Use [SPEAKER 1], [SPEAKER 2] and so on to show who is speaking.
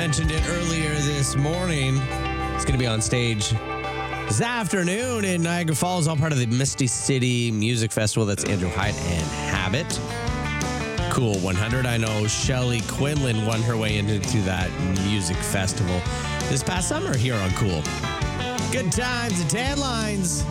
[SPEAKER 1] Mentioned it earlier this morning. It's going to be on stage this afternoon in Niagara Falls, all part of the Misty City Music Festival. That's Andrew Hyde and Habit. Cool 100. I know Shelley Quinlan won her way into that music festival this past summer here on Cool. Good times and tan lines.